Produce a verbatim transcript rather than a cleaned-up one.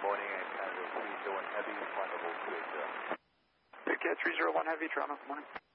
morning, and Canada three zero one Heavy, flight level two eight zero. Big Cat three zero one Heavy, Toronto, good morning.